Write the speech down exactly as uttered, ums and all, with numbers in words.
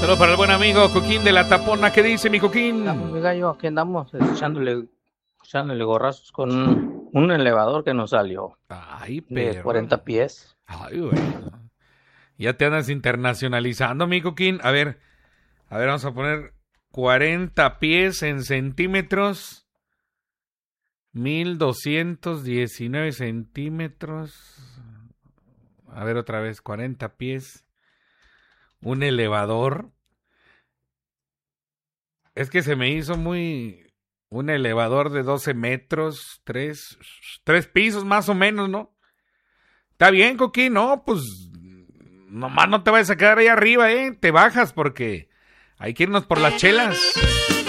Saludos para el buen amigo Coquín de la Tapona. ¿Qué dice mi Coquín? Andamos, mi gallo, aquí andamos echándole, echándole gorrazos con un, un elevador que nos salió Ay, de perro. cuarenta pies. Ay, güey. Ya te andas internacionalizando, mi Coquín. A ver, a ver, vamos a poner cuarenta pies en centímetros. mil doscientos diecinueve centímetros. A ver otra vez, cuarenta pies. Un elevador. Es que se me hizo muy... Un elevador de doce metros, tres, tres pisos más o menos, ¿no? Está bien, Coquín, no, pues... Nomás no te vayas a quedar ahí arriba, ¿eh? Te bajas porque hay que irnos por las chelas.